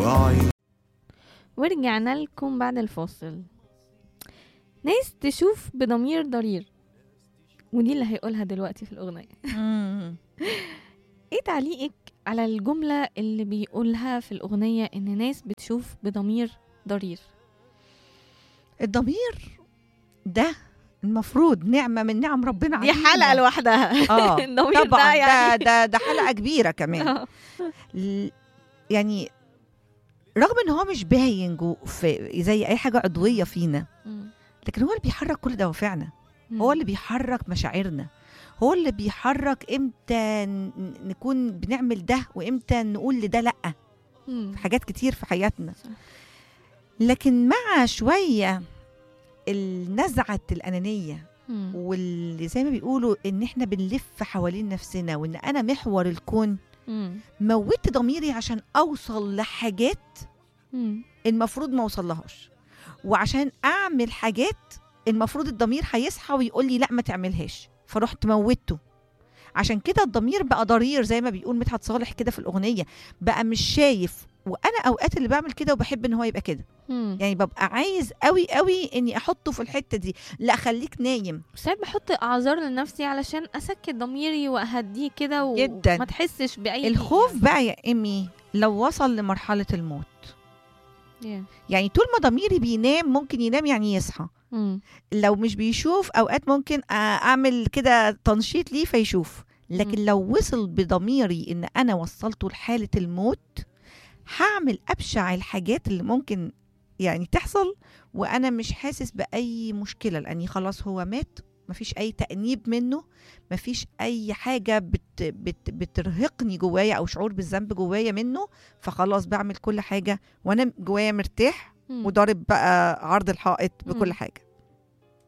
ورجعنا لكم بعد الفاصل. ناس تشوف بضمير ضرير، ودي اللي هيقولها دلوقتي في الأغنية. ايه تعليقك على الجملة اللي بيقولها في الأغنية إن ناس بتشوف بضمير ضرير؟ الضمير ده المفروض نعمة من نعم ربنا دي علينا. حلقة لوحدها. الضمير طبعا ده يعني ده حلقة كبيرة كمان. يعني رغم ان هو مش باين في زي اي حاجة عضوية فينا، لكن هو اللي بيحرك كل دوافعنا، هو اللي بيحرك مشاعرنا، هو اللي بيحرك امتى نكون بنعمل ده وامتى نقول لده لأ في حاجات كتير في حياتنا. لكن مع شوية النزعة الأنانية واللي زي ما بيقولوا ان احنا بنلف حوالين نفسنا وان انا محور الكون، موت ضميري عشان اوصل لحاجات المفروض ما اوصلهاش، وعشان اعمل حاجات المفروض الضمير هيصحى ويقول لي لا ما تعملهاش، فرحت موته. عشان كده الضمير بقى ضرير زي ما بيقول مدحت صالح كده في الأغنية، بقى مش شايف. وانا اوقات اللي بعمل كده وبحب ان هو يبقى كده، يعني ببقى عايز قوي قوي اني احطه في الحتة دي، لا خليك نايم. ساعات بحط اعذار لنفسي علشان اسكت ضميري واهديه كده جدا. وما تحسش باي الخوف يعني بقى يا امي لو وصل لمرحلة الموت، يعني طول ما ضميري بينام ممكن ينام يعني يصحى. لو مش بيشوف اوقات ممكن اعمل كده تنشيط ليه فيشوف، لكن لو وصل بضميري ان انا وصلته لحالة الموت، هعمل أبشع الحاجات اللي ممكن يعني تحصل وأنا مش حاسس بأي مشكلة، لأني خلاص هو مات، مفيش أي تأنيب منه، مفيش أي حاجة بترهقني جوايا أو شعور بالذنب جوايا منه، فخلاص بعمل كل حاجة وأنا جوايا مرتاح وضارب بقى عرض الحائط بكل حاجة.